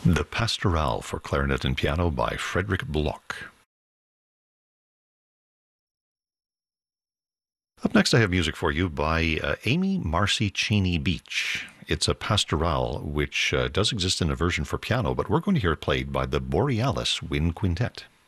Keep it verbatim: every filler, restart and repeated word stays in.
The Pastorale for clarinet and piano by Frederick Bloch. Up next, I have music for you by uh, Amy Marcy Cheney Beach. It's a pastorale which uh, does exist in a version for piano, but we're going to hear it played by the Borealis Wind Quintet.